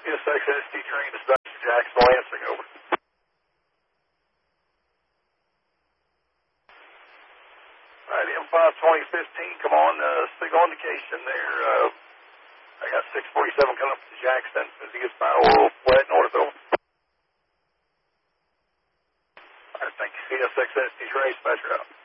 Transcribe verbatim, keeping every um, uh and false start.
C S X S T train to Doctor Jackson Lansing, over. Alright, M five twenty fifteen, come on, uh, signal indication there. Uh, I got six forty-seven coming up to Jackson as he gets by Oral Flat North, over. Alright, thank you, C S X S T train, dispatcher out.